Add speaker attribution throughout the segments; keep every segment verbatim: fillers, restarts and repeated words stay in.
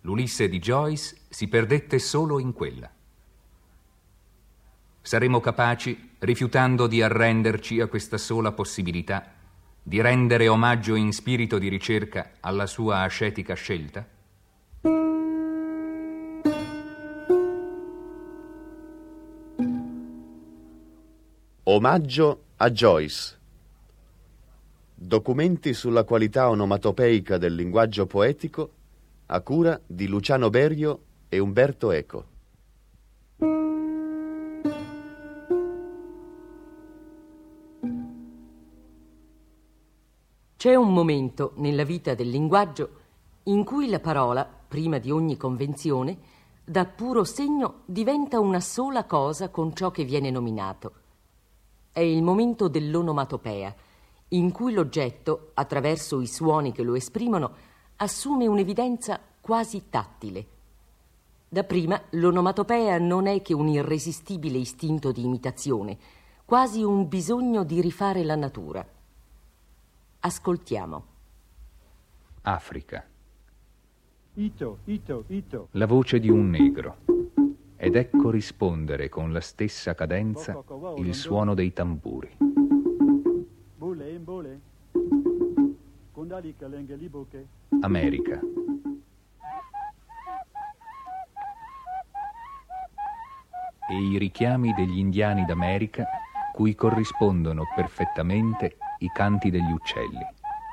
Speaker 1: l'Ulisse di Joyce si perdette solo in quella. Saremo capaci, rifiutando di arrenderci a questa sola possibilità, di rendere omaggio in spirito di ricerca alla sua ascetica scelta?
Speaker 2: Omaggio a Joyce. Documenti sulla qualità onomatopeica del linguaggio poetico a cura di Luciano Berio e Umberto Eco.
Speaker 3: C'è un momento nella vita del linguaggio in cui la parola, prima di ogni convenzione, da puro segno diventa una sola cosa con ciò che viene nominato. È il momento dell'onomatopea, in cui l'oggetto, attraverso i suoni che lo esprimono, assume un'evidenza quasi tattile. Dapprima l'onomatopea non è che un irresistibile istinto di imitazione, quasi un bisogno di rifare la natura. Ascoltiamo.
Speaker 1: Africa.
Speaker 4: Ito, ito, ito.
Speaker 1: La voce di un negro. Ed ecco rispondere con la stessa cadenza il suono dei tamburi. America. E i richiami degli indiani d'America, cui corrispondono perfettamente i canti degli uccelli.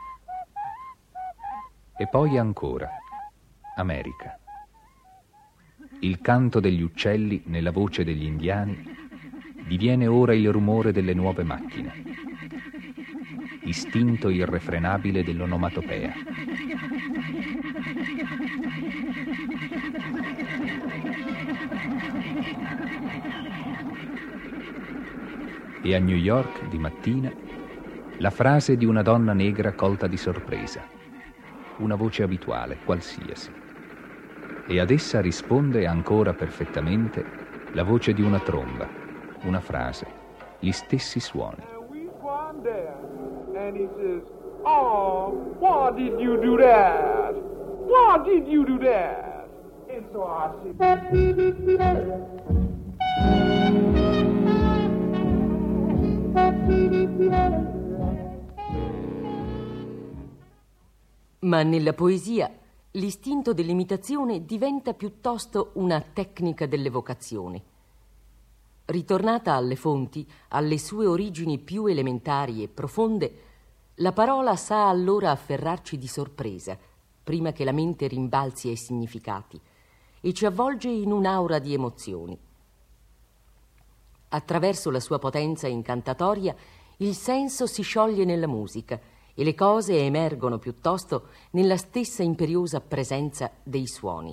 Speaker 1: E poi ancora, America. Il canto degli uccelli nella voce degli indiani diviene ora il rumore delle nuove macchine, istinto irrefrenabile dell'onomatopea. E a New York, di mattina, la frase di una donna negra colta di sorpresa, una voce abituale, qualsiasi. E ad essa risponde ancora perfettamente la voce di una tromba, una frase, gli stessi suoni.
Speaker 5: And he says, "Oh, why did you do that? Why did you do that?" And so I said,
Speaker 3: Ma nella poesia l'istinto dell'imitazione diventa piuttosto una tecnica dell'evocazione. Ritornata alle fonti, alle sue origini più elementari e profonde, la parola sa allora afferrarci di sorpresa, prima che la mente rimbalzi ai significati, e ci avvolge in un'aura di emozioni. Attraverso la sua potenza incantatoria, il senso si scioglie nella musica e le cose emergono piuttosto nella stessa imperiosa presenza dei suoni.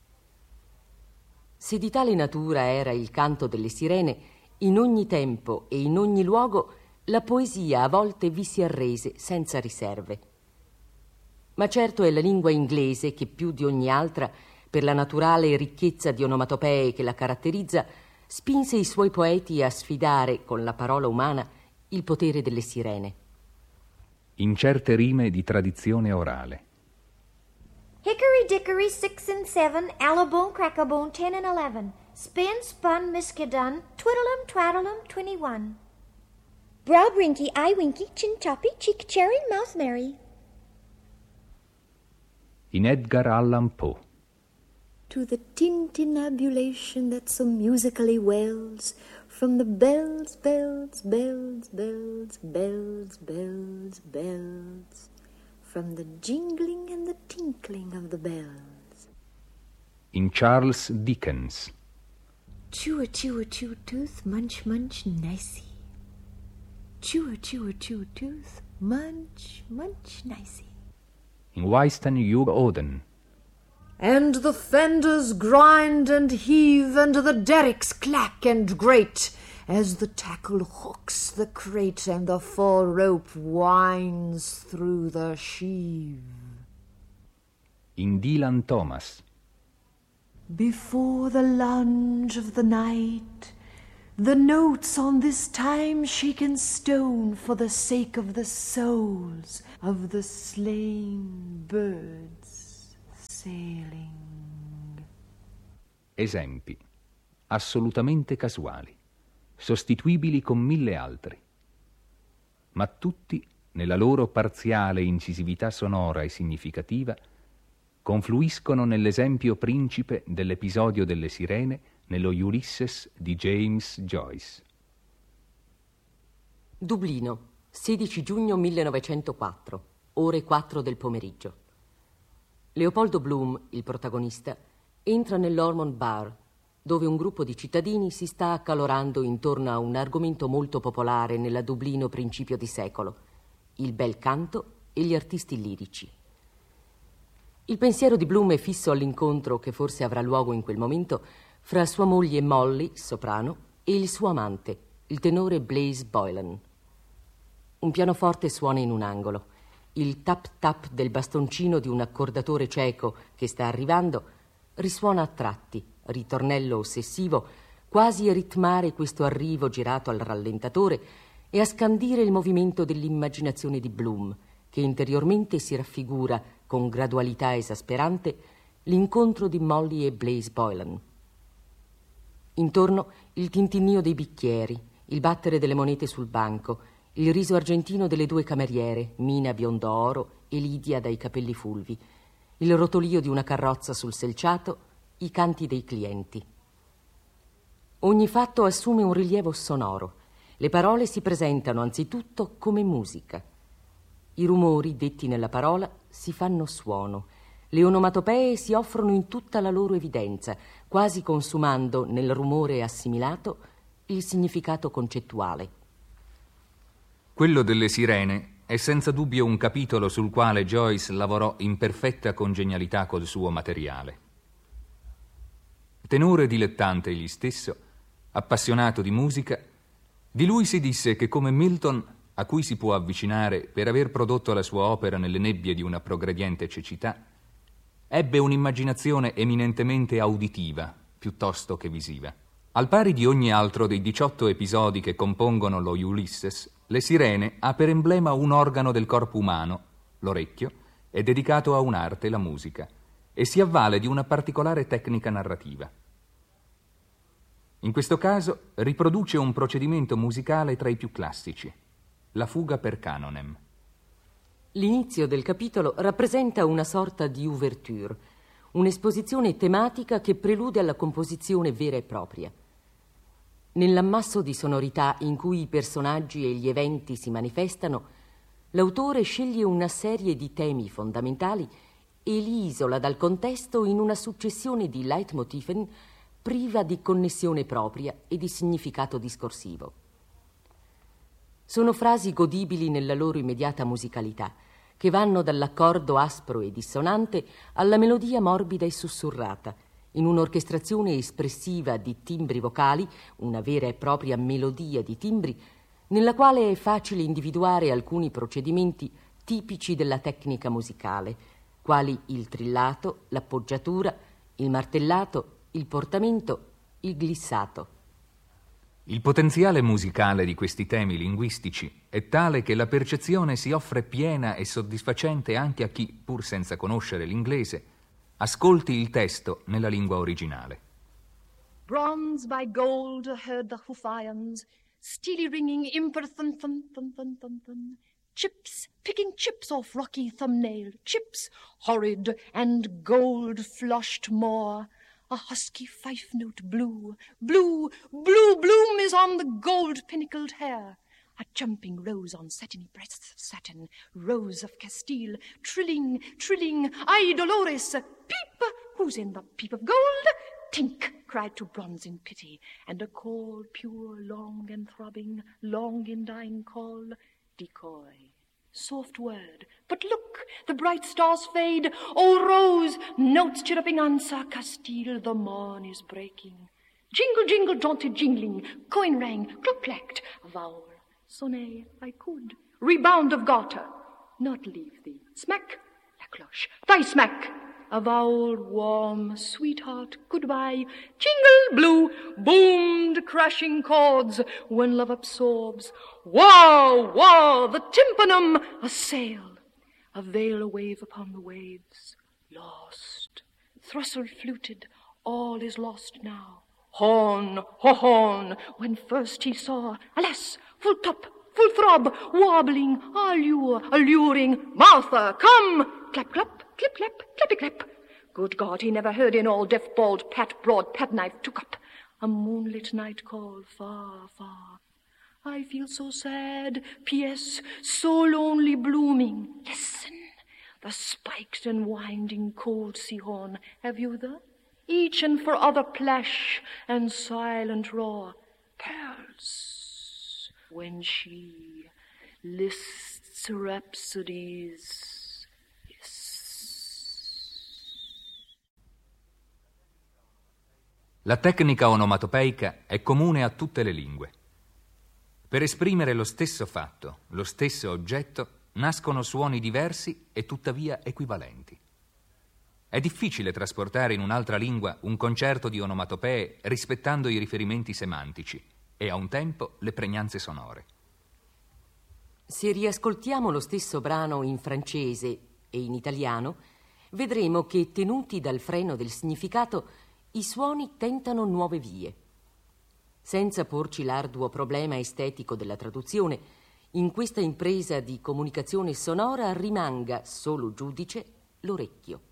Speaker 3: Se di tale natura era il canto delle sirene, in ogni tempo e in ogni luogo la poesia a volte vi si arrese senza riserve. Ma certo è la lingua inglese che più di ogni altra, per la naturale ricchezza di onomatopee che la caratterizza, spinse i suoi poeti a sfidare con la parola umana il potere delle sirene.
Speaker 1: In certe rime di tradizione orale.
Speaker 6: Hickory dickory six and seven, allabone crackabone ten and eleven, spin spun miskadun, twiddlem twaddlem twenty one. Brow brinky, eye winky, chin choppy, cheek cherry, mouth merry.
Speaker 1: In Edgar Allan Poe.
Speaker 7: To the tintinnabulation that so musically wails from the bells, bells, bells, bells, bells, bells, bells, from the jingling and the tinkling of the bells.
Speaker 1: In Charles Dickens.
Speaker 7: Chew a chew a chew tooth, munch munch nicey. Chew a chew a chew tooth, munch munch nicey.
Speaker 1: In Wystan Hugh Auden.
Speaker 8: And the fenders grind and heave, and the derricks clack and grate, as the tackle hooks the crate, and the fore-rope winds through the sheave.
Speaker 1: In Dylan Thomas.
Speaker 8: Before the lunge of the night, the notes on this time-shaken stone, for the sake of the souls of the slain birds sailing
Speaker 1: esempi, assolutamente casuali, sostituibili con mille altri, ma tutti, nella loro parziale incisività sonora e significativa, confluiscono nell'esempio principe dell'episodio delle sirene nello Ulysses di James Joyce.
Speaker 3: Dublino, sedici giugno millenovecentoquattro, ore quattro del pomeriggio. Leopoldo Bloom, il protagonista, entra nell'Ormond Bar, dove un gruppo di cittadini si sta accalorando intorno a un argomento molto popolare nella Dublino principio di secolo, il bel canto e gli artisti lirici. Il pensiero di Bloom è fisso all'incontro che forse avrà luogo in quel momento fra sua moglie Molly, soprano, e il suo amante, il tenore Blaise Boylan. Un pianoforte suona in un angolo. Il tap-tap del bastoncino di un accordatore cieco che sta arrivando risuona a tratti, ritornello ossessivo, quasi a ritmare questo arrivo girato al rallentatore e a scandire il movimento dell'immaginazione di Bloom, che interiormente si raffigura con gradualità esasperante l'incontro di Molly e Blaise Boylan. Intorno il tintinnio dei bicchieri, il battere delle monete sul banco, il riso argentino delle due cameriere, Mina biondo oro e Lidia dai capelli fulvi, il rotolio di una carrozza sul selciato, i canti dei clienti. Ogni fatto assume un rilievo sonoro. Le parole si presentano anzitutto come musica. I rumori detti nella parola si fanno suono. Le onomatopee si offrono in tutta la loro evidenza, quasi consumando nel rumore assimilato il significato concettuale.
Speaker 1: Quello delle sirene è senza dubbio un capitolo sul quale Joyce lavorò in perfetta congenialità col suo materiale. Tenore dilettante egli stesso, appassionato di musica, di lui si disse che come Milton, a cui si può avvicinare per aver prodotto la sua opera nelle nebbie di una progrediente cecità, ebbe un'immaginazione eminentemente auditiva piuttosto che visiva. Al pari di ogni altro dei diciotto episodi che compongono lo Ulysses, Le Sirene ha per emblema un organo del corpo umano, l'orecchio, è dedicato a un'arte, la musica, e si avvale di una particolare tecnica narrativa. In questo caso riproduce un procedimento musicale tra i più classici, la fuga per canonem.
Speaker 3: L'inizio del capitolo rappresenta una sorta di ouverture, un'esposizione tematica che prelude alla composizione vera e propria. Nell'ammasso di sonorità in cui i personaggi e gli eventi si manifestano, l'autore sceglie una serie di temi fondamentali e li isola dal contesto in una successione di leitmotiven priva di connessione propria e di significato discorsivo. Sono frasi godibili nella loro immediata musicalità, che vanno dall'accordo aspro e dissonante alla melodia morbida e sussurrata, in un'orchestrazione espressiva di timbri vocali, una vera e propria melodia di timbri, nella quale è facile individuare alcuni procedimenti tipici della tecnica musicale, quali il trillato, l'appoggiatura, il martellato, il portamento, il glissato.
Speaker 1: Il potenziale musicale di questi temi linguistici è tale che la percezione si offre piena e soddisfacente anche a chi, pur senza conoscere l'inglese, ascolti il testo nella lingua originale.
Speaker 9: Bronze by gold heard the hoof irons, steely ringing imper thun thun thun thun thun thun. Chips, picking chips off rocky thumbnail, chips, horrid and gold-flushed more. A husky fife-note blue, blue, blue bloom is on the gold-pinnacled hair. A jumping rose on satiny breasts of satin, rose of Castile, trilling, trilling, ay Dolores, peep, who's in the peep of gold? Tink, cried to bronze in pity, and a call pure, long and throbbing, long in dying call, decoy. Soft word, but look, the bright stars fade. Oh, Rose, notes chirruping answer, Castile, the morn is breaking. Jingle, jingle, jaunty jingling, coin rang, cluck-clacked, vowel, sonnet, I could. Rebound of garter, not leave thee. Smack, la cloche, thy smack. A vowel, warm, sweetheart, goodbye. Jingle, blue, boomed crashing chords when love absorbs. Wow, wow, the tympanum, a sail, a veil, a wave upon the waves. Lost, thrustle fluted, all is lost now. Horn, ho horn, when first he saw, alas, full top, full throb, wobbling, allure, alluring, Martha, come! Clap, clap, clip, clap, clappy, clap. Good God, he never heard in all deaf, bald, pat, broad, pat knife took up a moonlit night call far, far. I feel so sad, P S, so lonely blooming. Listen, the spiked and winding cold sea horn, have you the? Each and for other plash and silent roar. Pearls, when she lists rhapsodies.
Speaker 1: La tecnica onomatopeica è comune a tutte le lingue. Per esprimere lo stesso fatto, lo stesso oggetto, nascono suoni diversi e tuttavia equivalenti. È difficile trasportare in un'altra lingua un concerto di onomatopee rispettando i riferimenti semantici e a un tempo le pregnanze sonore.
Speaker 3: Se riascoltiamo lo stesso brano in francese e in italiano, vedremo che, tenuti dal freno del significato, i suoni tentano nuove vie. Senza porci l'arduo problema estetico della traduzione, in questa impresa di comunicazione sonora rimanga solo giudice l'orecchio.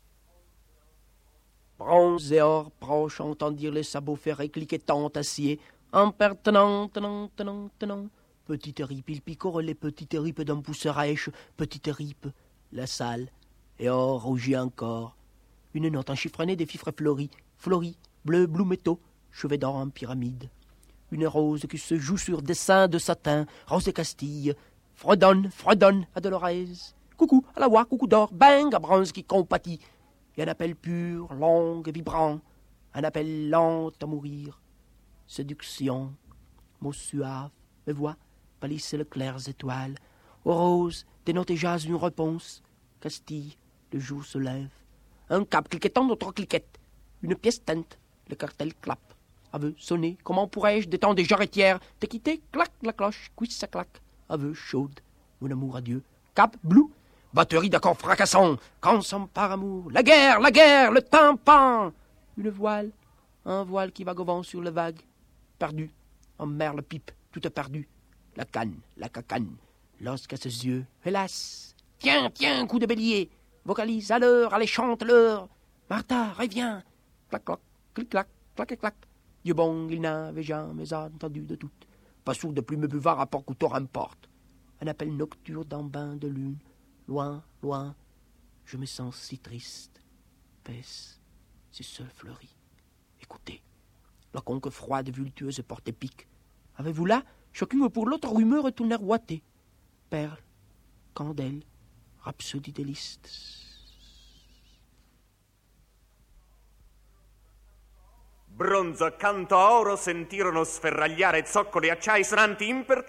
Speaker 10: Bronze et or, proche, entendir les sabots ferrés cliquetant acier, impertinent, tenant, tenant, tenant. Petite ripe, il picore les petites ripes d'un pouce rêche, petite ripe, la salle, et or, rougi encore. Une note enchiffronnée des fifres fleuris, fleuris, bleu, blue métaux, cheveux d'or en pyramide. Une rose qui se joue sur des seins de satin, rose de Castille, fredonne, fredonne à Dolorès. Coucou, à la voix, coucou d'or, bang, à bronze qui compatit. Et un appel pur, long et vibrant, un appel lent à mourir. Séduction, mots suaves, mes voix, palissent les claires étoiles. Aux roses, des notes et jazz une réponse. Castille, le jour se lève. Un cap cliquetant d'autres cliquettes. Une pièce teinte, le cartel clappe. Aveu sonné, comment pourrais-je, des temps des jarretières, te quitter, clac, la cloche, cuisse, ça claque. Aveu chaude, mon amour adieu. Cap bleu, batterie d'accords fracassants, quand son par amour. La guerre, la guerre, le tympan. Une voile, un voile qui vague au vent sur le vague. Perdu, en mer le pipe, tout est perdu. La canne, la cacane, lorsqu'à ses yeux, hélas. Tiens, tiens, coup de bélier. Vocalise à l'heure, allez, chante l'heure. Martha, reviens. Clac, clac, clic, clac, clac et clac. Dieu bon, il n'avait jamais entendu de toutes. Pas sourd de plume buvard à port couteau importe. Un appel nocturne d'un bain de lune. Loin, loin, je me sens si triste. Pèse, c'est seul fleuri. Écoutez, la conque froide, vultueuse, porte épique. Avez-vous là, chacune pour l'autre rumeur retournèrent ouaté. Perle, candelle, rhapsodie des listes.
Speaker 11: Bronzo accanto a oro sentirono sferragliare zoccoli acciai sonanti imper...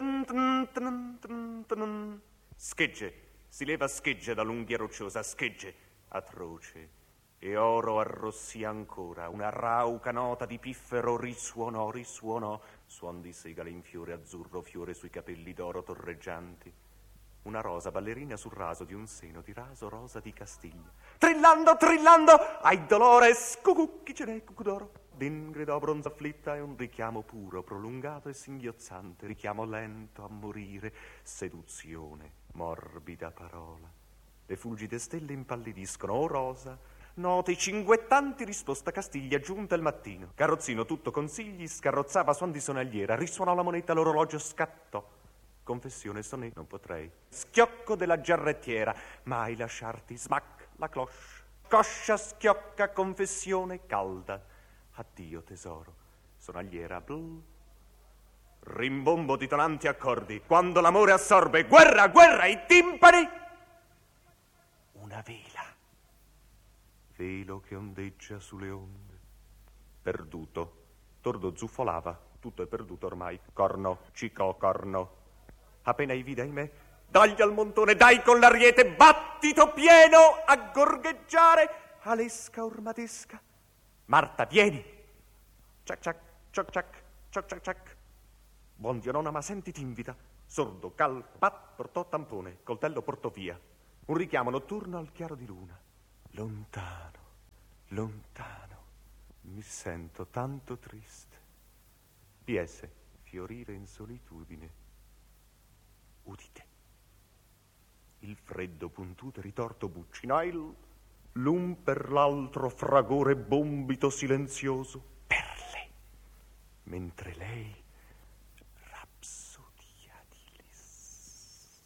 Speaker 11: Schegge, si leva schegge dall'unghia rocciosa, schegge atroce, e oro arrossì ancora, una rauca nota di piffero risuonò, risuonò, suon di segale in fiore azzurro, fiore sui capelli d'oro torreggianti. Una rosa ballerina sul raso di un seno di raso rosa di Castiglia. Trillando, trillando, ai dolores, cucù, chi ce n'è, cucù d'oro? Din gridò bronzo afflitta e un richiamo puro, prolungato e singhiozzante, richiamo lento a morire, seduzione, morbida parola. Le fulgide stelle impallidiscono, oh rosa, note cinguettanti, risposta Castiglia, giunta il mattino. Carrozzino tutto consigli, scarrozzava suon di sonagliera, risuonò la moneta, l'orologio scattò. Confessione sonè, non potrei. Schiocco della giarrettiera, mai lasciarti, smac, la cloche. Coscia, schiocca, confessione calda. Addio tesoro, sonagliera, blu. Rimbombo di tonanti accordi, quando l'amore assorbe, guerra, guerra, i timpani. Una vela, velo che ondeggia sulle onde. Perduto, tordo zuffolava, tutto è perduto ormai. Corno, cico, corno. Appena i vide, ahimè, dagli al montone, dai con l'ariete, battito pieno a gorgheggiare, alesca ormadesca. Marta, vieni! Ciac ciac, ciac ciac, ciac ciac ciac. Buon Dio nonna, ma senti t'invita. Sordo, cal, pat, portò tampone, coltello portò via. Un richiamo notturno al chiaro di luna. Lontano, lontano, Mi sento tanto triste. P S. Fiorire in solitudine. Udite. Il freddo puntuto e ritorto buccinail, l'un per l'altro fragore bombito silenzioso, perle, mentre lei rapsodia di lis.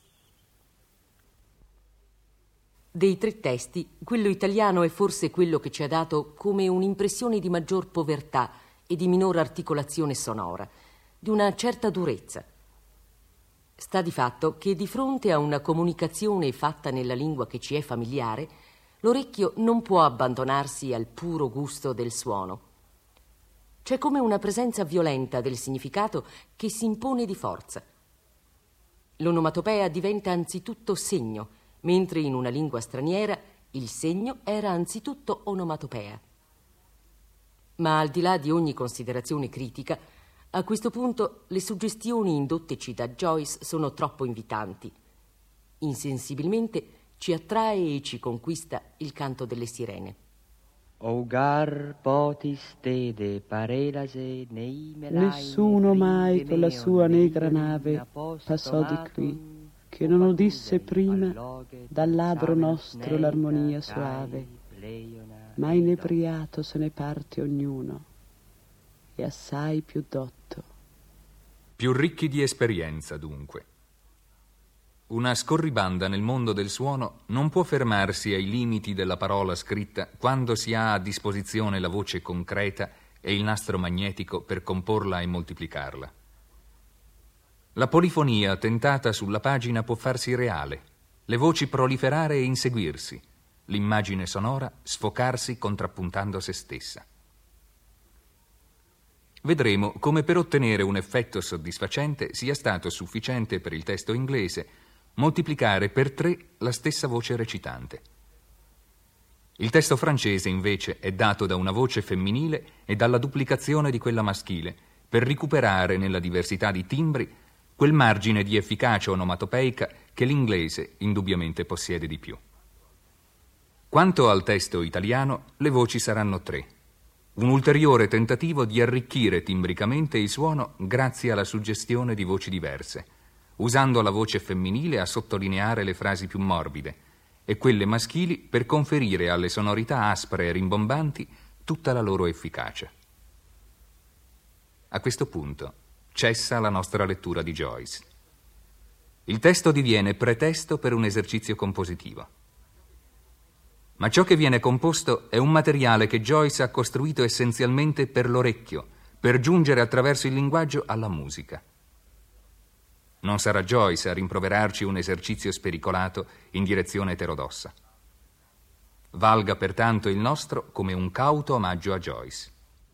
Speaker 3: Dei tre testi, quello italiano è forse quello che ci ha dato come un'impressione di maggior povertà e di minor articolazione sonora, di una certa durezza. Sta di fatto che di fronte a una comunicazione fatta nella lingua che ci è familiare, l'orecchio non può abbandonarsi al puro gusto del suono. C'è come una presenza violenta del significato che si impone di forza. L'onomatopea diventa anzitutto segno, mentre in una lingua straniera il segno era anzitutto onomatopea. Ma al di là di ogni considerazione critica, a questo punto le suggestioni indotteci da Joyce sono troppo invitanti. Insensibilmente ci attrae e ci conquista il canto delle sirene.
Speaker 12: Ogar potis tede parelase nei melai.
Speaker 13: Nessuno mai con la sua negra nave passò di qui, che non udisse prima dal labbro nostro l'armonia soave, ma inebriato se ne parte ognuno, e assai più dotto.
Speaker 1: Più ricchi di esperienza, dunque. Una scorribanda nel mondo del suono non può fermarsi ai limiti della parola scritta quando si ha a disposizione la voce concreta e il nastro magnetico per comporla e moltiplicarla. La polifonia tentata sulla pagina può farsi reale, le voci proliferare e inseguirsi, l'immagine sonora sfocarsi contrappuntando se stessa. Vedremo come per ottenere un effetto soddisfacente sia stato sufficiente per il testo inglese moltiplicare per tre la stessa voce recitante. Il testo francese, invece, è dato da una voce femminile e dalla duplicazione di quella maschile, per recuperare nella diversità di timbri quel margine di efficacia onomatopeica che l'inglese indubbiamente possiede di più. Quanto al testo italiano, le voci saranno tre. Un ulteriore tentativo di arricchire timbricamente il suono grazie alla suggestione di voci diverse, usando la voce femminile a sottolineare le frasi più morbide e quelle maschili per conferire alle sonorità aspre e rimbombanti tutta la loro efficacia. A questo punto cessa la nostra lettura di Joyce. Il testo diviene pretesto per un esercizio compositivo. Ma ciò che viene composto è un materiale che Joyce ha costruito essenzialmente per l'orecchio, per giungere attraverso il linguaggio alla musica. Non sarà Joyce a rimproverarci un esercizio spericolato in direzione eterodossa. Valga pertanto il nostro come un cauto omaggio a Joyce.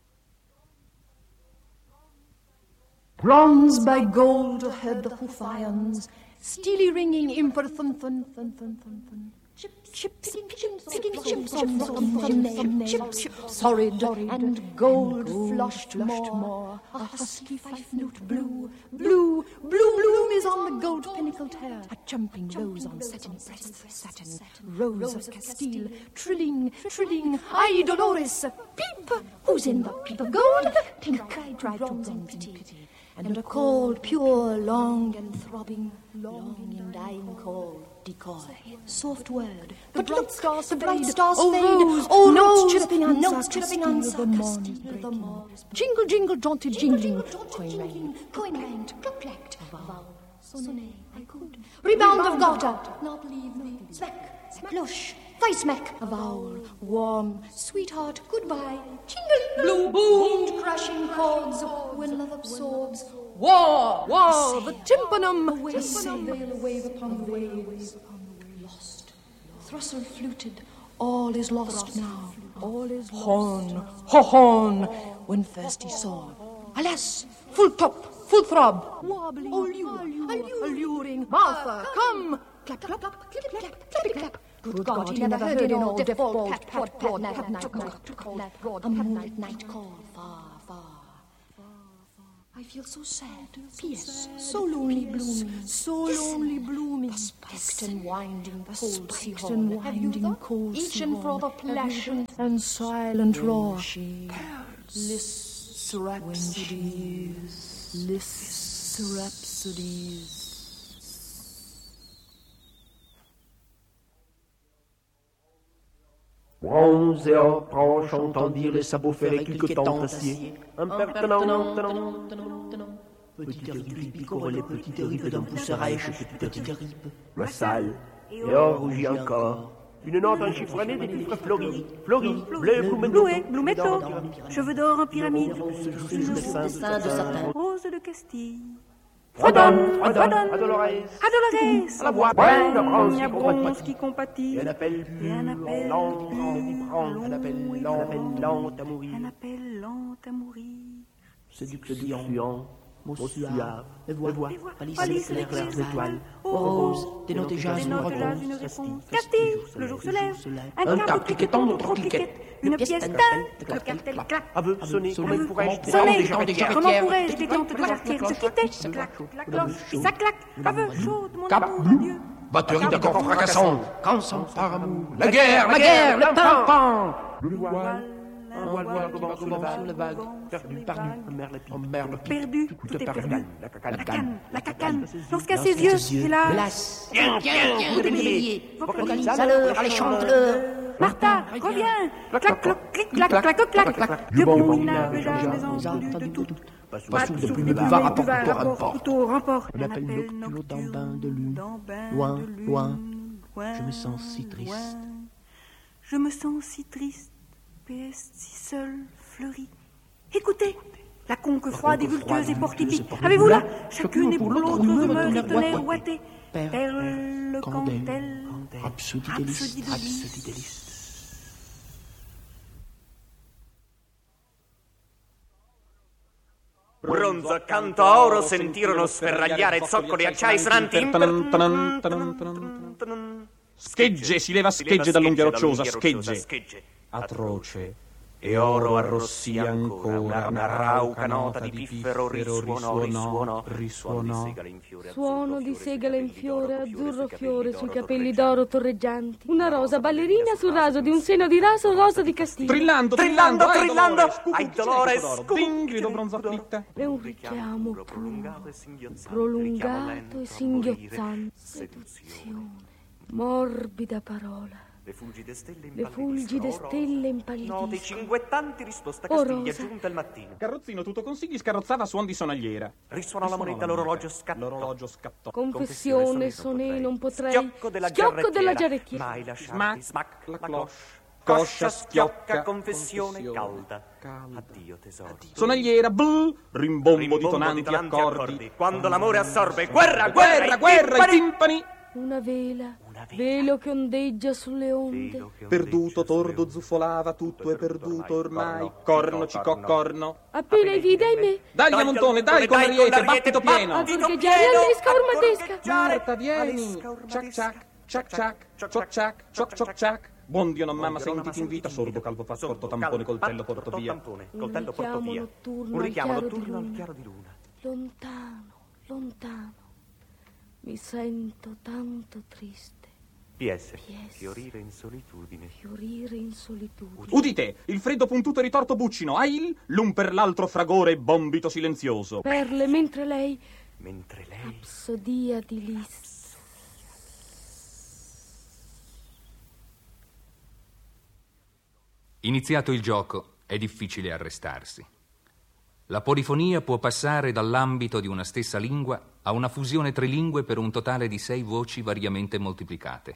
Speaker 9: Bronze by gold heard the hoof irons, steely ringing imper thun thun thun thun thun thun. Chips, chips, chips, chips on thumbnail, chips, horrid and gold flushed more. A husky fife note blue, blue, blue bloom is on the gold pinnacled hair. A jumping rose on satin breast, satin, rose of Castile, trilling, trilling. Ay, Dolores, peep! Who's in the peep of gold? Pink, cried bronze in pity. And a call, pure, long and throbbing, long and dying call. Decoy, soft word. The bright stars, the bright stars fade. Oh, oh, notes chirping answer, notes chirping answer. The morn's jingle, jingle, jaunty, jingling. Coin rang, coin rang, cluck clacked. Vowel, sonnet, I could. Rebound of garter, not leave me. Smack, splush, vice smack. A vowel, warm, sweetheart, goodbye. Jingling, blue boomed, crashing chords. When love absorbs. War, war, the tympanum, the sail, a wave upon the waves, lost. Thrustle fluted, all is lost now, all is lost. Horn, ho horn, when first he saw. Alas, full top, full throb, wobbling, allure, alluring. Martha, come! Clap, clap, clap, clip, clap, clappy clap. Good God, he never heard it in all deaf ball, pat, pat, pat, night, night, night, call, a moonlit night call, far, far. I feel so sad. P S So lonely blooming. So lonely blooming. The spiked and winding cold sea horn. Have you the cold each and for the pleasure and silent roar. Lists rhapsodies. Lists rhapsodies.
Speaker 10: Bronze et or, branche, entend dire les sabots ferrés cliquetants d'acier. Impertinent, tenant, tenant. Petite ripe, picore les petites ripes d'un pousserèche, petite ripe. La salle, et or rougit encore. Une note enchiffronnée des chiffres fleuris. Fleuris, bleu,
Speaker 14: Blouet, Bloumetto, cheveux d'or en pyramide.
Speaker 3: Dessin de satin.
Speaker 14: Rose de Castille.
Speaker 10: Fredonne, Fredonne, à Dolores.
Speaker 14: À Dolores.
Speaker 10: À la voix, bringue,
Speaker 14: à bronze qui compatit.
Speaker 10: Et un appel
Speaker 14: Et un appel
Speaker 10: lent, un appel lent, un appel lent à mourir.
Speaker 14: Un appel lent à mourir.
Speaker 10: Séduction, mots suaves, les voix,
Speaker 14: palissent
Speaker 10: les clairs étoiles,
Speaker 14: aux
Speaker 10: roses, dénoter jazz, une
Speaker 14: une réponse. Castille, le jour se lève.
Speaker 10: Un cap cliquetant, d'autres cliquettes.
Speaker 14: Une pièce d'un, clac, clac, clac.
Speaker 10: Aveu, sonner, comment pourrais-je
Speaker 14: Sonner, comment pourrais-je des gantes de jarretière se quitter? Clac, la cloche, puis ça claque. Aveu, chaude, mon amour de Dieu.
Speaker 10: Batterie d'accords fracassants, quand sans par amour. La guerre, la guerre, le pan Le voile, un voile noir devant sur la vague. Perdu, perdu, en merle,
Speaker 14: perdu, tout est perdu. La cacane, la cacane, lorsqu'à ses yeux, hélas.
Speaker 10: Viens, viens, viens, de bélier.
Speaker 14: Vocalisateur, les chanteurs. Martha, reviens. Clac, clac, clic, clac, clac, clac, clac. Du bon, il n'avait jamais entendu de tout.
Speaker 10: Pas sous depuis le buvard rapporte au rapport.
Speaker 14: Couteau, rapport.
Speaker 10: Un appel nocturne dans bain de lune. Loin, loin, je me sens si triste.
Speaker 14: Je me sens si triste. P S si seul, fleuri. Écoutez, la conque froide et vultueuse et portipique. Avez-vous là, chacune et pour l'autre, rumeur et tonnerre ouaté. Perle, candelle,
Speaker 10: rhapsodie délice.
Speaker 11: Bronzo accanto a oro sentirono sferragliare zoccoli acciai sonanti.
Speaker 15: Schegge, si leva schegge dall'unghia rocciosa, schegge. Atroce.
Speaker 11: E oro arrossì ancora, una rauca nota di piffero risuonò, risuonò,
Speaker 15: risuonò.
Speaker 16: Suono di segala in fiore, azzurro fiore sui capelli d'oro torreggianti. Una rosa ballerina sul raso di un seno di raso rosa di Castiglia.
Speaker 15: Trillando, trillando,
Speaker 11: trillando, ai dolore,
Speaker 15: ding, grido bronzo afflitta.
Speaker 16: E un richiamo prolungato e singhiozzante. Seduzione, morbida parola.
Speaker 11: Le fulgide stelle
Speaker 16: Le fulgide stelle impallidiscono.
Speaker 11: Note cinguettanti risposta Castiglia giunta il mattino.
Speaker 15: Carrozzino tutto consigli scarrozzava suon di sonagliera.
Speaker 11: Risuonò la moneta, l'orologio scattò.
Speaker 15: L'orologio scattò.
Speaker 16: Confessione, sonè, non potrei.
Speaker 11: Schiocco della
Speaker 16: Schiocco della giarrettiera.
Speaker 11: Mai lasciarti, smac,
Speaker 15: la
Speaker 11: cloche.
Speaker 15: Coscia schiocca.
Speaker 11: Confessione calda. Addio tesoro.
Speaker 15: Sonagliera, blu, rimbombo di tonanti accordi.
Speaker 11: Quando l'amore assorbe, guerra,
Speaker 15: guerra, guerra, i timpani.
Speaker 16: Una vela, velo che ondeggia sulle onde.
Speaker 15: Perduto, tordo, zuffolava, tutto è perduto ormai. Corno, cicò, corno.
Speaker 16: Appena i vidi, ahimè.
Speaker 15: Dagli a montone, dai con ariete, battito pieno.
Speaker 16: A forcheggiare all'esca ormatesca.
Speaker 15: Marta, vieni. Ciac, ciac, ciac, ciac, ciac, ciac, ciac, ciac, ciac. Buon Dio, non mamma, senti, ti invita. Sordo, calvo, passporto, tampone, coltello, porto via.
Speaker 11: Coltello, porto via. Un richiamo notturno al chiaro di luna.
Speaker 16: Lontano, lontano. Mi sento tanto triste.
Speaker 11: P S. Fiorire in solitudine.
Speaker 16: Fiorire in solitudine.
Speaker 15: Udite, il freddo puntuto e ritorto buccino, ha il l'un per l'altro fragore e bombito silenzioso.
Speaker 16: Perle mentre lei.
Speaker 11: Mentre lei.
Speaker 16: Rapsodia di Lis.
Speaker 1: Iniziato il gioco, è difficile arrestarsi. La polifonia può passare dall'ambito di una stessa lingua a una fusione trilingue per un totale di sei voci variamente moltiplicate.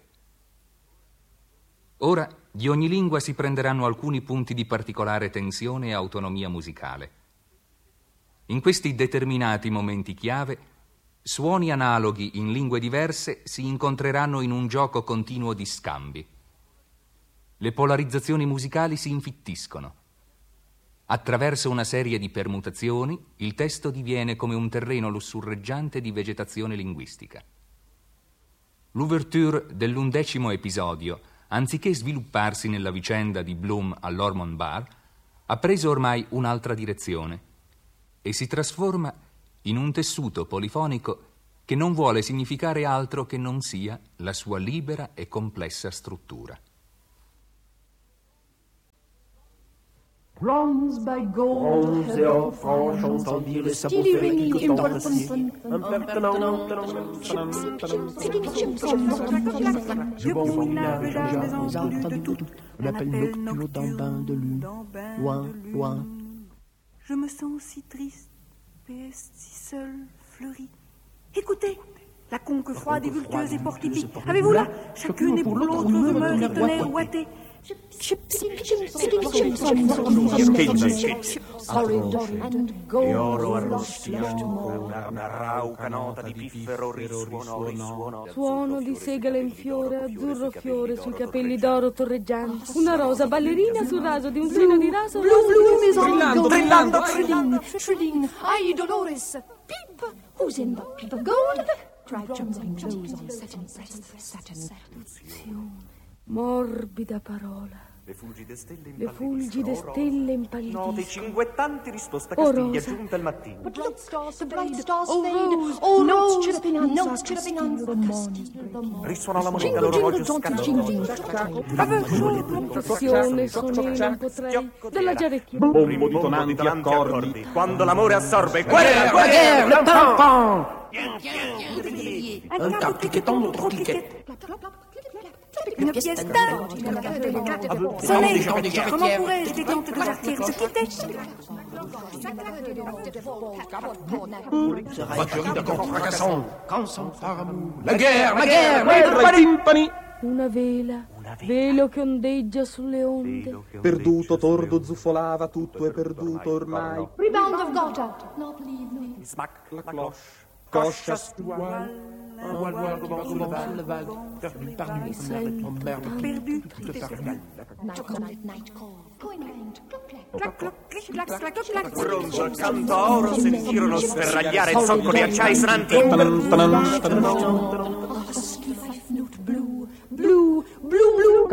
Speaker 1: Ora, di ogni lingua si prenderanno alcuni punti di particolare tensione e autonomia musicale. In questi determinati momenti chiave, suoni analoghi in lingue diverse si incontreranno in un gioco continuo di scambi. Le polarizzazioni musicali si infittiscono. Attraverso una serie di permutazioni, il testo diviene come un terreno lussurreggiante di vegetazione linguistica. L'ouverture dell'undecimo episodio, anziché svilupparsi nella vicenda di Bloom all'Ormond Bar, ha preso ormai un'altra direzione. e si trasforma in un tessuto polifonico che non vuole significare altro che non sia la sua libera e complessa struttura.
Speaker 9: Bronze by gold,
Speaker 10: Bronze et or franche, entend dire les sabots ferrés cliquetants d'acier. Impertinent, je bon village, j'ai entendu tout. On appelle nocturne dans bain de lune, loin, loin.
Speaker 14: Je me sens si triste, P S si seule, fleurie. Écoutez, la conque froide et vultueuse et porte-épic. Avez-vous là, chacune et pour l'autre, rumeur et tonnerre ouaté.
Speaker 11: E oro arrosti ancora, una rauca nota di piffero risuonò, risuonò.
Speaker 16: Suono di segale in fiore, azzurro fiore sui capelli d'oro torreggianti. Una rosa ballerina sul raso di un seno di raso.
Speaker 9: Blue, blue, is on
Speaker 15: Brillando, brillando,
Speaker 9: Trilling, trilling, ai Dolores. Peep, who's in the pit of gold? Try jumping rose on satin breast, satin.
Speaker 16: Morbida parola.
Speaker 11: Le fulgide stelle
Speaker 16: Le fulgide stelle impallidiscono.
Speaker 11: Note cinguettanti risposta
Speaker 16: Oh,
Speaker 11: castiglia
Speaker 16: rosa.
Speaker 11: giunta al mattino.
Speaker 9: But look, the bright stars fade. Oh, notes chirping on, notes chirping on the morning.
Speaker 11: Risuonò la moneta,
Speaker 9: Jingle,
Speaker 11: l'orologio
Speaker 9: jingle,
Speaker 11: scattò.
Speaker 9: jingle.
Speaker 16: Passione, sonore, non potrei. Della giarecchia.
Speaker 15: Bombo di tonanti accordi.
Speaker 11: Quando l'amore assorbe,
Speaker 10: Guerre,
Speaker 11: guerra,
Speaker 10: guerre, le pimpon.
Speaker 14: Un
Speaker 10: Un cap cliquetant, l'autre cliquette.
Speaker 14: Une pièce d'art. Soleil, comment pourrais-je des tentes de jarretière se quitter?
Speaker 10: Voiture d'accord fracassant, quand son phare amour. La guerre, la guerre,
Speaker 15: Guerra e timpani.
Speaker 16: Una vela, velo che ondeggia sulle onde.
Speaker 15: Perduto, tordo, zuffolava, tutto è perduto ormai.
Speaker 9: Rebound of Gotha. Not leave me.
Speaker 11: smack,
Speaker 15: La
Speaker 11: la
Speaker 15: cloche,
Speaker 11: cloche.
Speaker 15: coscia stuale.
Speaker 10: Un voile noir devant sur le vague, perdu, perdu, complètement merde,
Speaker 14: Perdu.
Speaker 10: tout est perdu.
Speaker 9: Night, night, night call. Going round, clock, clack.
Speaker 14: Clac, cloc, clic, clac, clac, clac, clac.
Speaker 11: Bronzo accanto a oro sentirono sferragliare zoccoli acciai sonanti.
Speaker 15: Tanan, tanan, tanan.
Speaker 9: Husky five note blue, blue, blue, blue.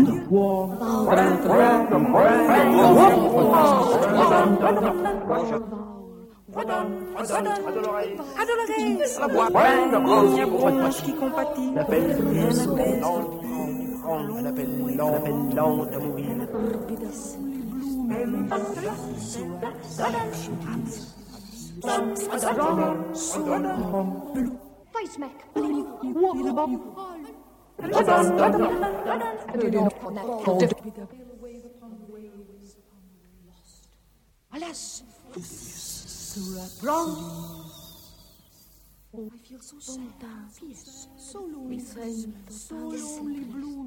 Speaker 14: Adolores. Bronze qui compatit.
Speaker 10: Un appel lent, un appel lent, un appel lent à mourir.
Speaker 9: Face Mac. Wobble. Alas. Bronze. Oh, I feel so sad, fierce, so lonely,
Speaker 16: Mi sento
Speaker 9: so lonely, blue.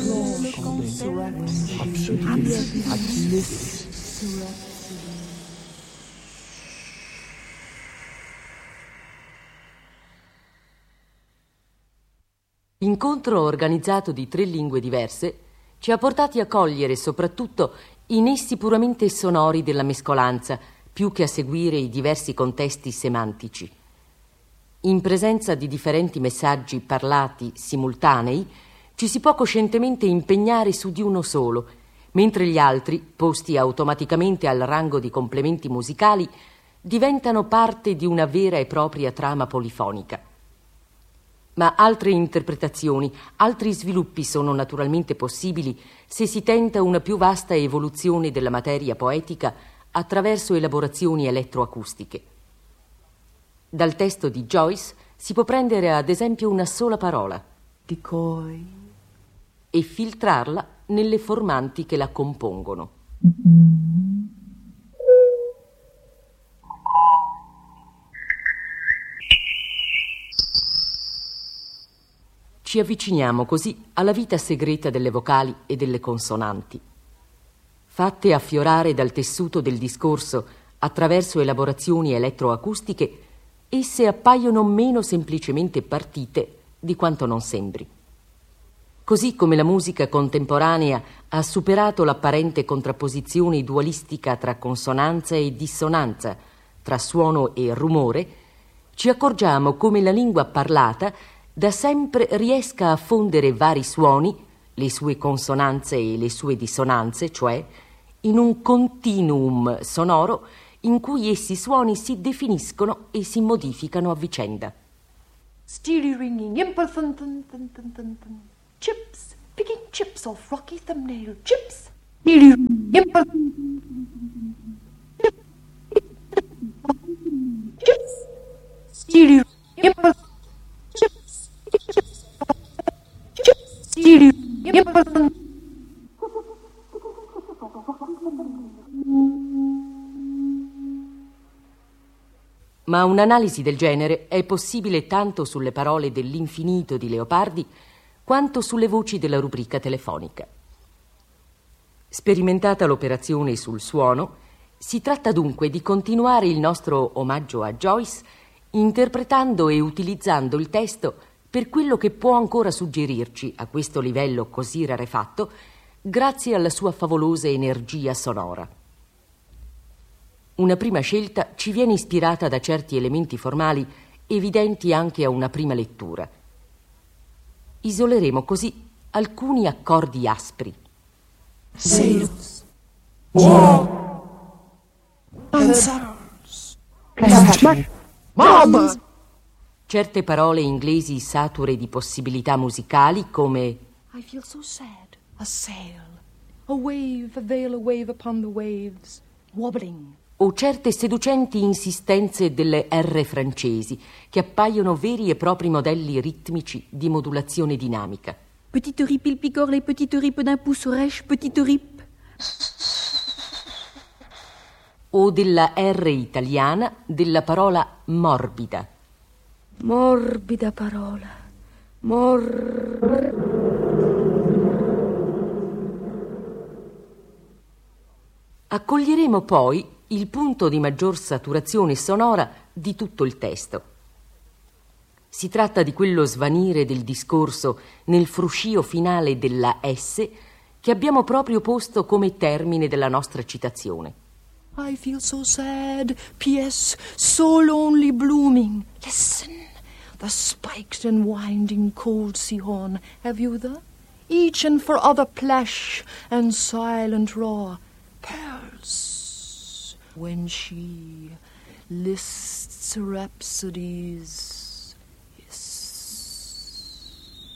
Speaker 3: L'incontro organizzato di tre lingue diverse ci ha portati a cogliere soprattutto i nessi puramente sonori della mescolanza, più che a seguire i diversi contesti semantici. In presenza di differenti messaggi parlati simultanei, ci si può coscientemente impegnare su di uno solo, mentre gli altri, posti automaticamente al rango di complementi musicali, diventano parte di una vera e propria trama polifonica. Ma altre interpretazioni, altri sviluppi sono naturalmente possibili se si tenta una più vasta evoluzione della materia poetica attraverso elaborazioni elettroacustiche. Dal testo di Joyce si può prendere ad esempio una sola parola,
Speaker 13: decoy,
Speaker 3: e filtrarla nelle formanti che la compongono. Ci avviciniamo così alla vita segreta delle vocali e delle consonanti. Fatte affiorare dal tessuto del discorso attraverso elaborazioni elettroacustiche, esse appaiono meno semplicemente partite di quanto non sembri. Così come la musica contemporanea ha superato l'apparente contrapposizione dualistica tra consonanza e dissonanza, tra suono e rumore, ci accorgiamo come la lingua parlata da sempre riesca a fondere vari suoni, le sue consonanze e le sue dissonanze, cioè in un continuum sonoro in cui essi suoni si definiscono e si modificano a vicenda.
Speaker 9: Steely ringing, imper-thun, thun, thun, thun, thun, thun. Chips, picking chips off rocky thumbnail. Chips, steely ringing, imper-thun, thun, thun, thun, thun. Chips, steely ringing, imper-thun, chips, chips, steely ringing, imper-thun.
Speaker 3: Ma un'analisi del genere è possibile tanto sulle parole dell'infinito di Leopardi quanto sulle voci della rubrica telefonica. Sperimentata l'operazione sul suono, si tratta dunque di continuare il nostro omaggio a Joyce interpretando e utilizzando il testo per quello che può ancora suggerirci a questo livello così rarefatto grazie alla sua favolosa energia sonora. Una prima scelta ci viene ispirata da certi elementi formali evidenti anche a una prima lettura. Isoleremo così alcuni accordi aspri.
Speaker 17: Sails, war, and sorrows, plastic, mob.
Speaker 3: Certe parole inglesi sature di possibilità musicali come
Speaker 9: I feel so sad, a sail, a wave, a veil, a wave upon the waves, wobbling.
Speaker 3: o certe seducenti insistenze delle R francesi che appaiono veri e propri modelli ritmici di modulazione dinamica.
Speaker 14: Petite rip il picor, les petites ripes d'un pouce rêche, petite rip.
Speaker 3: O della R italiana della parola morbida.
Speaker 16: Morbida parola. Mor...
Speaker 3: Accoglieremo poi il punto di maggior saturazione sonora di tutto il testo. Si tratta di quello svanire del discorso nel fruscio finale della S che abbiamo proprio posto come termine della nostra citazione.
Speaker 9: I feel so sad, P S, so lonely blooming. Listen, the spiked and winding cold sea horn, have you the? Each and for other plash and silent roar, pearls. When she lists rhapsodies. Yes.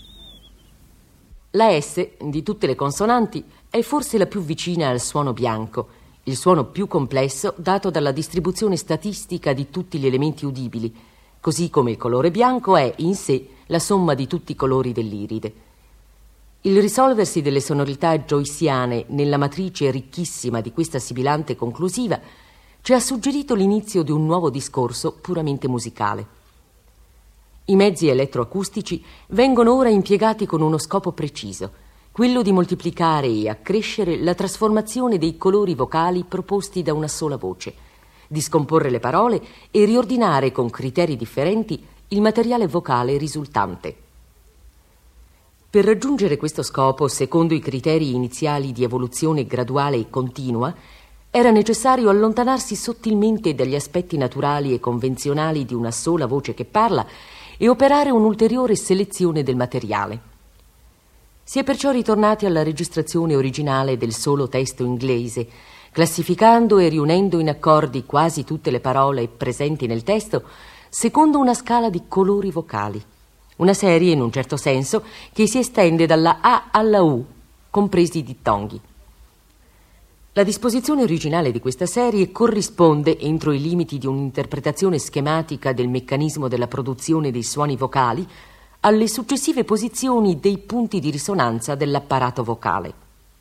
Speaker 3: La S di tutte le consonanti è forse la più vicina al suono bianco, il suono più complesso dato dalla distribuzione statistica di tutti gli elementi udibili, così come il colore bianco è in sé la somma di tutti i colori dell'iride. Il risolversi delle sonorità joyciane nella matrice ricchissima di questa sibilante conclusiva ci ha suggerito l'inizio di un nuovo discorso puramente musicale. I mezzi elettroacustici vengono ora impiegati con uno scopo preciso, quello di moltiplicare e accrescere la trasformazione dei colori vocali proposti da una sola voce, di scomporre le parole e riordinare con criteri differenti il materiale vocale risultante. Per raggiungere questo scopo, secondo i criteri iniziali di evoluzione graduale e continua, era necessario allontanarsi sottilmente dagli aspetti naturali e convenzionali di una sola voce che parla e operare un'ulteriore selezione del materiale. Si è perciò ritornati alla registrazione originale del solo testo inglese, classificando e riunendo in accordi quasi tutte le parole presenti nel testo secondo una scala di colori vocali, una serie in un certo senso che si estende dalla A alla U, compresi i dittonghi. La disposizione originale di questa serie corrisponde, entro i limiti di un'interpretazione schematica del meccanismo della produzione dei suoni vocali, alle successive posizioni dei punti di risonanza dell'apparato vocale.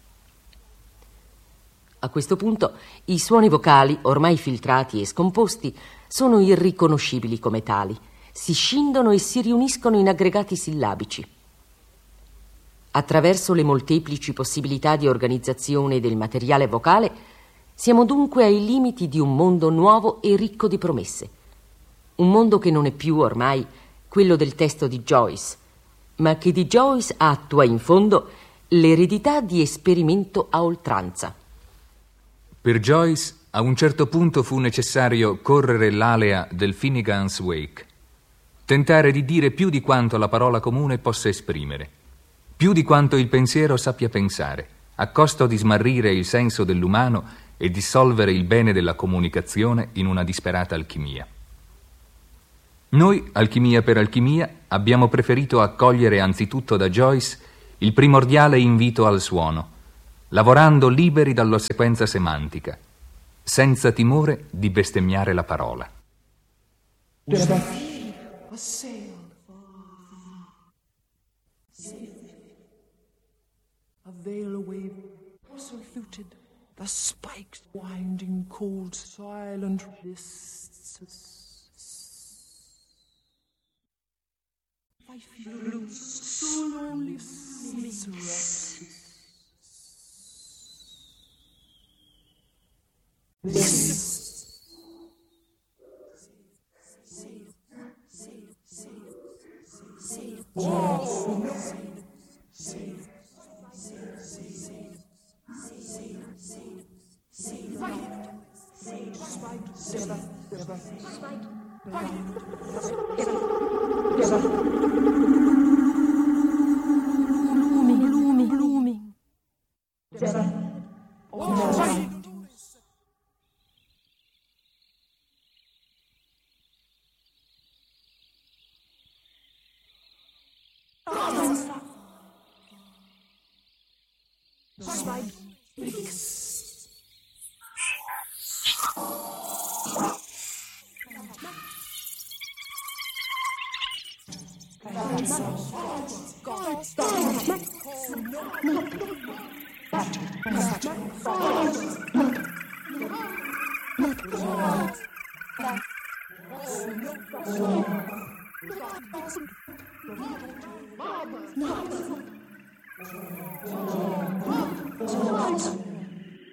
Speaker 3: A questo punto i suoni vocali, ormai filtrati e scomposti, sono irriconoscibili come tali, si scindono e si riuniscono in aggregati sillabici. Attraverso le molteplici possibilità di organizzazione del materiale vocale, siamo dunque ai limiti di un mondo nuovo e ricco di promesse. Un mondo che non è più ormai quello del testo di Joyce, ma che di Joyce attua in fondo l'eredità di esperimento a oltranza.
Speaker 1: Per Joyce, a un certo punto fu necessario correre l'alea del Finnegan's Wake, tentare di dire più di quanto la parola comune possa esprimere, più di quanto il pensiero sappia pensare, a costo di smarrire il senso dell'umano e dissolvere il bene della comunicazione in una disperata alchimia. Noi, alchimia per alchimia, abbiamo preferito accogliere anzitutto da Joyce il primordiale invito al suono, lavorando liberi dalla sequenza semantica, senza timore di bestemmiare la parola.
Speaker 17: A sail. A veil away, also fluted, the spikes winding cold, silent lists. I feel so lonely, restless. This. Oh, no.
Speaker 16: Blooming, blooming, blooming.
Speaker 17: Oh,